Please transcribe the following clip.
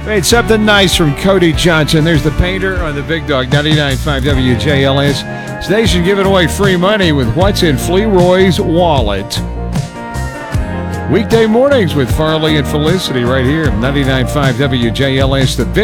Made something nice from Cody Johnson. There's the painter on the Big Dog 99.5 WJLS. Station giving away free money with what's in Fleroy's wallet. Weekday mornings with Farley and Felicity right here. 99.5 WJLS, the Big